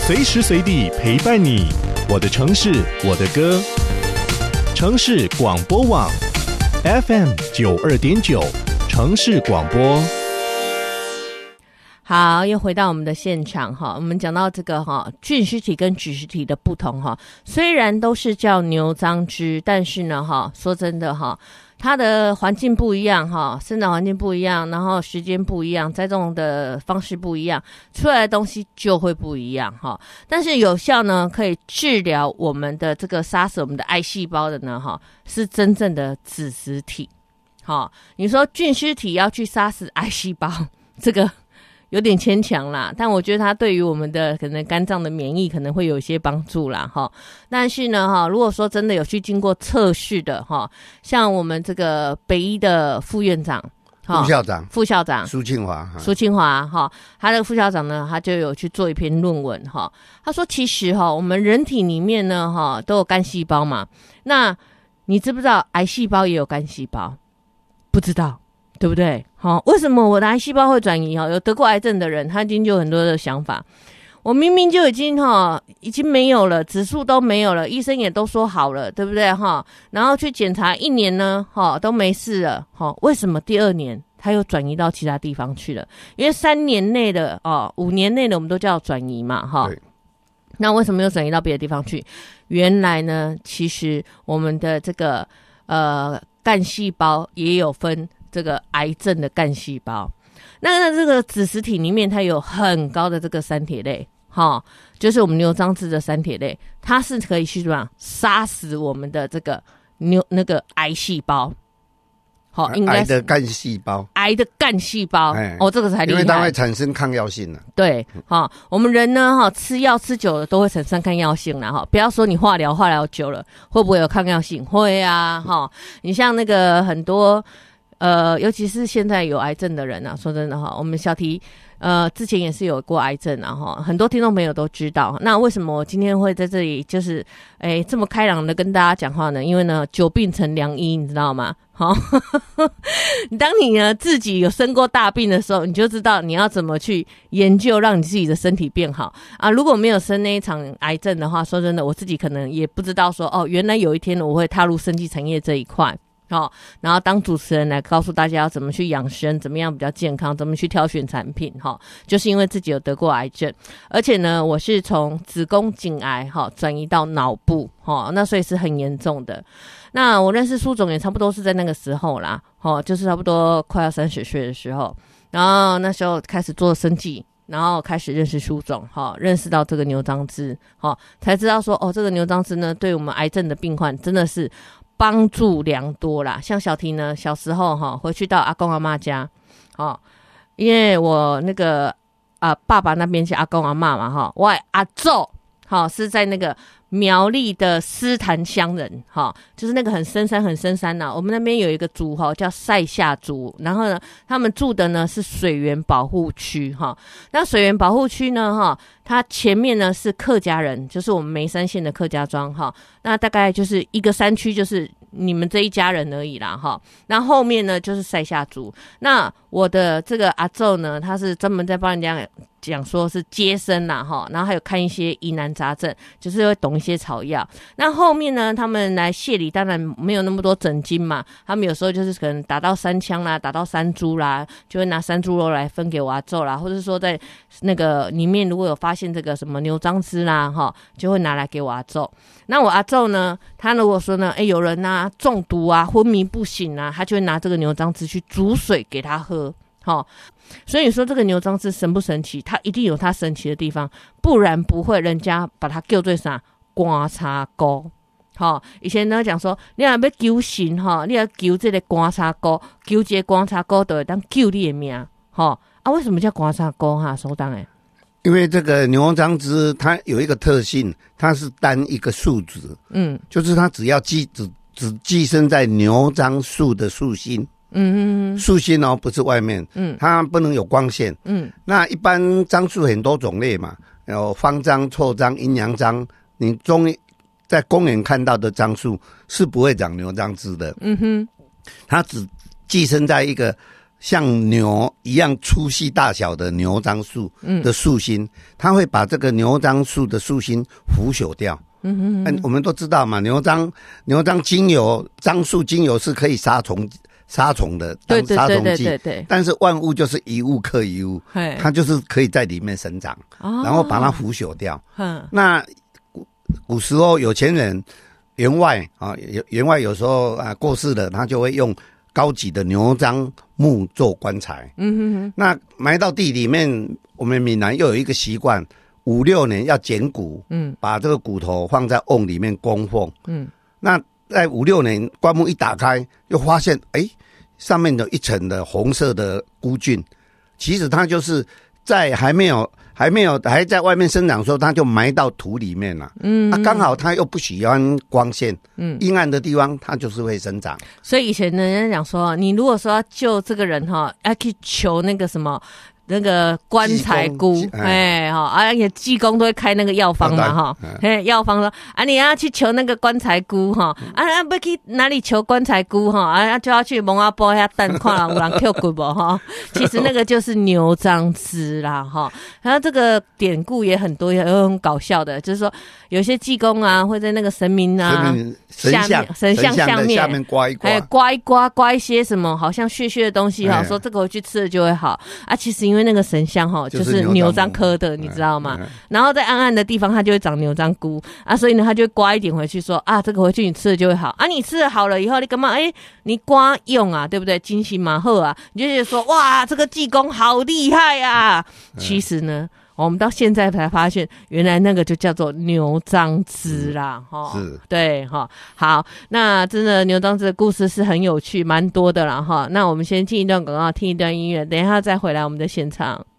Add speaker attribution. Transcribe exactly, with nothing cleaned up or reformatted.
Speaker 1: 随时随地陪伴你，我的城市，我的歌。城市广播网 F M 九二点九，城市广播。
Speaker 2: 好，又回到我们的现场哈。我们讲到这个哈，菌丝体跟脂丝体的不同哈，虽然都是叫牛樟芝，但是呢哈，说真的哈，它的环境不一样哈，生长环境不一样，然后时间不一样，栽种的方式不一样，出来的东西就会不一样哈。但是有效呢，可以治疗我们的这个杀死我们的癌细胞的呢哈，是真正的脂丝体。好，你说菌丝体要去杀死癌细胞，这个有点牵强啦，但我觉得它对于我们的可能肝脏的免疫可能会有一些帮助啦齁。但是呢齁，如果说真的有去经过测试的齁，像我们这个北医的副院长
Speaker 3: 副校长
Speaker 2: 副校长
Speaker 3: 苏庆华
Speaker 2: 苏庆华齁，他的副校长呢，他就有去做一篇论文齁，他说其实齁，我们人体里面呢齁都有肝细胞嘛，那你知不知道癌细胞也有肝细胞？不知道。对不对？好、哦，为什么我的癌细胞会转移？哈，有得过癌症的人，他已经就有很多的想法。我明明就已经哈、哦，已经没有了，指数都没有了，医生也都说好了，对不对？哈、哦，然后去检查一年呢，哈、哦，都没事了。哈、哦，为什么第二年他又转移到其他地方去了？因为三年内的哦，五年内的我们都叫转移嘛，哈、哦。那为什么又转移到别的地方去？原来呢，其实我们的这个呃干细胞也有分。这个癌症的干细胞，那这个脂丝体里面它有很高的这个三铁类，哈，就是我们牛樟芝的三铁类，它是可以去什么杀死我们的这个牛那个癌细胞，好，应该
Speaker 3: 癌的干细胞，
Speaker 2: 癌的干细胞，哦，这个才厉害，
Speaker 3: 因为它会产生抗药性了、啊。
Speaker 2: 对，哈，我们人呢，哈，吃药吃久了都会产生抗药性了，哈，不要说你化疗化疗久了会不会有抗药性？会啊，哈，你像那个很多。呃，尤其是现在有癌症的人啊，说真的哈，我们小提呃之前也是有过癌症啊哈，很多听众朋友都知道。那为什么我今天会在这里就是诶这么开朗的跟大家讲话呢？因为呢久病成良医，你知道吗？好，当你呢自己有生过大病的时候，你就知道你要怎么去研究让你自己的身体变好啊。如果没有生那一场癌症的话，说真的，我自己可能也不知道说哦，原来有一天我会踏入生技产业这一块。好、哦，然后当主持人来告诉大家要怎么去养生，怎么样比较健康，怎么去挑选产品，哈、哦，就是因为自己有得过癌症，而且呢，我是从子宫颈癌哈、哦、转移到脑部，哈、哦，那所以是很严重的。那我认识苏总也差不多是在那个时候啦，哦，就是差不多快要三十岁的时候，然后那时候开始做生技。然后开始认识苏总，哈、哦，认识到这个牛樟芝，哈、哦，才知道说，哦，这个牛樟芝呢，对我们癌症的病患真的是帮助良多啦。像小提呢，小时候哈、哦，回去到阿公阿嬷家，哦，因为我那个啊、呃、爸爸那边是阿公阿嬷嘛，哈、哦，我阿祖，好、哦、是在那个苗栗的斯坦乡人，哈、哦，就是那个很深山很深山呐、啊。我们那边有一个族哈、哦、叫塞夏族，然后呢，他们住的呢是水源保护区，哈、哦。那水源保护区呢，哈、哦，它前面呢是客家人，就是我们梅山县的客家庄，哈、哦。那大概就是一个山区，就是你们这一家人而已啦，哈、哦。那后面呢就是塞夏族。那我的这个阿祖呢，他是专门在帮人家讲说是接生啦，哈，然后还有看一些疑难杂症，就是会懂一些草药。那后面呢，他们来谢礼，当然没有那么多诊金嘛，他们有时候就是可能打到山枪啦，打到山猪啦，就会拿山猪肉来分给我阿祖啦，或者说在那个里面如果有发现这个什么牛樟芝啦，哈，就会拿来给我阿祖。那我阿祖呢，他如果说呢，哎，有人啊中毒啊，昏迷不醒啊，他就会拿这个牛樟芝去煮水给他喝。好、哦，所以你说这个牛樟芝神不神奇？它一定有它神奇的地方，不然不会人家把它叫做啥观察膏。好、哦，以前呢讲说，你若要求神哈，你要求这个观察膏，求这个观察膏就会当救你的命。好、哦、啊，为什么叫观察膏哈？首当诶，
Speaker 3: 因为这个牛樟芝它有一个特性，它是单一个树脂，嗯，就是它只要寄只只寄生在牛樟树的树心。嗯嗯，树心哦，不是外面，嗯，它不能有光线，嗯，那一般樟树很多种类嘛，有方樟、臭樟、阴阳樟，你中在公园看到的樟树是不会长牛樟芝的，嗯哼，它只寄生在一个像牛一样粗细大小的牛樟树的树心，它会把这个牛樟树的树心腐朽掉。嗯嗯，我们都知道嘛，牛樟牛樟精油、樟树精油是可以杀虫杀虫的，当杀虫剂。对对对对对。但是万物就是一物克一物，它就是可以在里面生长，哦、然后把它腐朽掉。嗯，那古古时候有钱人员外啊，员外有时候啊过世了，他就会用高级的牛樟木做棺材。嗯哼哼。那埋到地里面，我们闽南又有一个习惯。五六年要捡骨，嗯，把这个骨头放在瓮里面供奉，嗯，那在五六年棺木一打开，又发现，哎，上面有一层的红色的菇菌，其实它就是在还没有还没有还在外面生长的时候，它就埋到土里面了，嗯，啊，刚好它又不喜欢光线，嗯，阴暗的地方它就是会生长。
Speaker 2: 所以以前的人讲说，你如果说要救这个人哈，要去求那个什么。那个棺材菇，哎哈，而且济公都会开那个药方嘛哈，哎药方说啊你要去求那个棺材菇哈，啊啊不去哪里求棺材菇哈，啊就要去蒙阿波下蛋看有人跳骨不哈，其实那个就是牛樟汁啦哈，然后这个典故也很多，也很搞笑的，就是说有些济公啊会在那个神明啊
Speaker 3: 下面
Speaker 2: 神像下面
Speaker 3: 下面刮一刮，
Speaker 2: 哎刮一刮刮一些什么好像血血的东西哈，说这个回去吃了就会好啊，其实因为那个神像哈就是牛樟科的，你知道吗？然后在暗暗的地方它就会长牛樟菇啊，所以呢它就会刮一点回去说啊，这个回去你吃了就会好啊，你吃了好了以后你干嘛？哎，你刮用啊，对不对？金星马赫啊，你就觉得说哇，这个济公好厉害啊！其实呢。我们到现在才发现，原来那个就叫做牛樟汁啦，哈、嗯，是，对，哈，好，那真的牛樟汁的故事是很有趣，蛮多的啦，哈。那我们先进一段广告，听一段音乐，等一下再回来我们的现场。